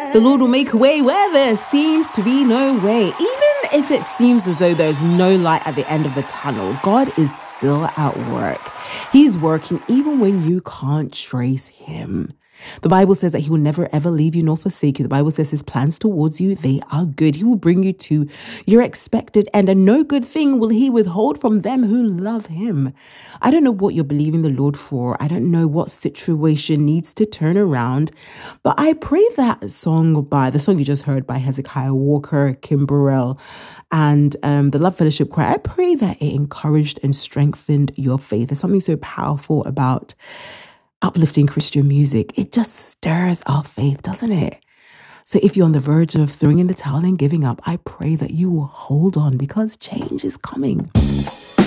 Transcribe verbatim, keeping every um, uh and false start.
The Lord will make a way where there seems to be no way. Even if it seems as though there's no light at the end of the tunnel, God is still at work. He's working even when you can't trace him. The Bible says that he will never ever leave you nor forsake you. The Bible says his plans towards you, they are good. He will bring you to your expected end, and no good thing will he withhold from them who love him. I don't know what you're believing the Lord for. I don't know what situation needs to turn around, but I pray that song by, the song you just heard by Hezekiah Walker, Kim Burrell, and um, the Love Fellowship Choir, I pray that it encouraged and strengthened your faith. There's something so powerful about uplifting Christian music. It just stirs our faith, doesn't it? So if you're on the verge of throwing in the towel and giving up, I pray that you will hold on, because change is coming.